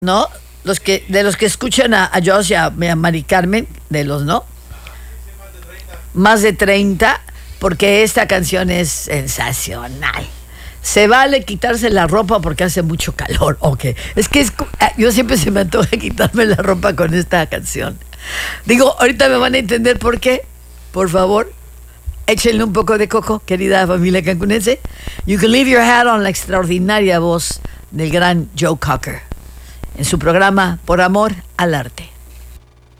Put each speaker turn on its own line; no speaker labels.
¿no? De los que escuchan a Josh y a Mari Carmen, de los, ¿no? Más de 30, porque esta canción es sensacional. Se vale quitarse la ropa porque hace mucho calor. Ok. Yo siempre se me antoja quitarme la ropa con esta canción. Digo, ahorita me van a entender por qué. Por favor, échenle un poco de coco, querida familia cancunense. You can leave your hat on, la extraordinaria voz del gran Joe Cocker en su programa Por Amor al Arte.